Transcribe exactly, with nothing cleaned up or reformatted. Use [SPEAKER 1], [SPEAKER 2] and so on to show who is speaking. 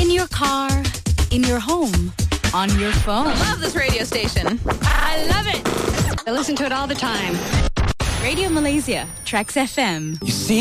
[SPEAKER 1] In your car, in your home, on your phone.
[SPEAKER 2] I love this radio station.
[SPEAKER 1] I love it.
[SPEAKER 3] I listen to it all the time.
[SPEAKER 1] Radio Malaysia, Trax F M.
[SPEAKER 4] You see